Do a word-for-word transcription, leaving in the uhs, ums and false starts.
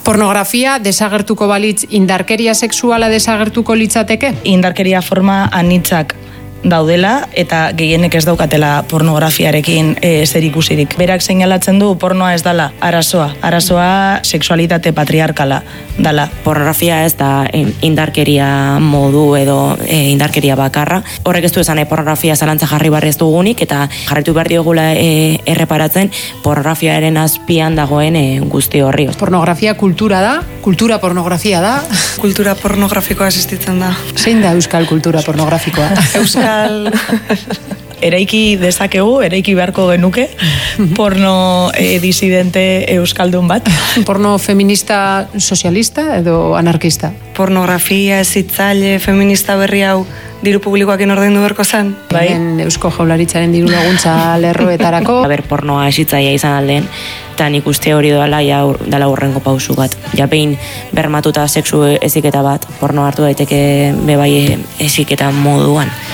Pornografia desagertuko balitz indarkeria sexuala desagertuko litzateke? Indarkeria forma anitzak daudela eta gehienek ez daukatela pornografiarekin e, zer ikusirik. Berak seinalatzen du pornoa ez dala arazoa. Arazoa sexualitate patriarkala dala. Pornografia ez da indarkeria modu edo e, indarkeria bakarra. Horrek ez du esan e, pornografia zalantza jarri barri ez dugunik eta jarritu behar diogula e, erreparatzen pornografiaren azpian dagoen e, guzti horri. Pornografia kultura da, kultura pornografia da. Kultura pornografikoa existitzen da. Zein da euskal kultura pornografikoa? Euskal eraiki dezakegu, eraiki beharko genuke, porno e, disidente euskaldun bat. Porno feminista sozialista edo anarkista? Pornografia ezitzaile feminista berri hau diru publikoakin ordaindu beharko zen. Bai. Eusko Jaurlaritzaren diru laguntza lerroetarako. Aber, pornoa esitzaia izan alden, eta nik uste hori doala ja dala urrengo pausu bat. Ja behin bermatuta sexu eziketa bat, porno hartu daiteke bebai eziketa moduan.